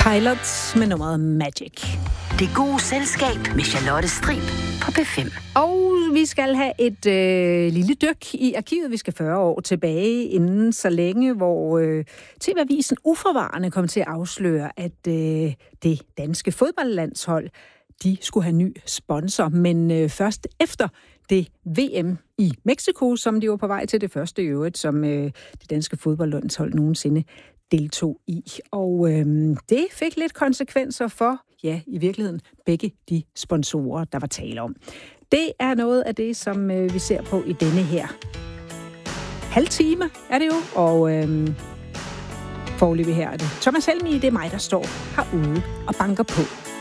Pilots med nummeret Magic. Det gode selskab med Charlotte Strib på P5. Og vi skal have et lille dyk i arkivet. Vi skal 40 år tilbage inden så længe, hvor TV-avisen uforvarende kom til at afsløre, at det danske fodboldlandshold, de skulle have ny sponsor. Men først efter det VM i Mexico, som de var på vej til, det første i øvrigt, som det danske fodboldlandshold nogensinde deltog i. Og det fik lidt konsekvenser for, ja, i virkeligheden, begge de sponsorer, der var tale om. Det er noget af det, som vi ser på i denne her halv time, er det jo. Og foreløbig her er det Thomas Helmig, det er mig, der står herude og banker på.